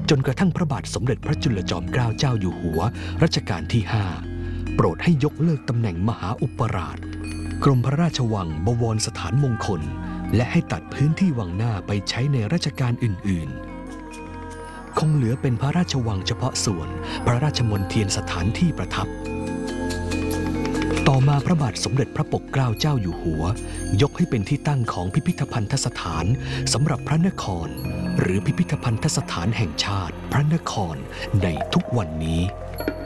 จนกระทั่งพระบาทสมเด็จพระจุลจอมเกล้าเจ้าอยู่หัวรัชกาลที่ 5โปรดให้ยกเลิกตำแหน่งมหาอุปราชกรมพระราชวังบวรสถานมงคลและให้ตัดพื้นที่วังหน้าไปใช้ในราชการอื่นๆคงเหลือเป็นพระราชวังเฉพาะส่วนพระราชมณฑียนสถานที่ประทับต่อมาพระบาทสมเด็จพระปกเกล้าเจ้าอยู่หัวยกให้เป็นที่ตั้งของพิพิธภัณฑสถานสำหรับพระนครหรือพิพิธภัณฑสถานแห่งชาติพระนครในทุกวันนี้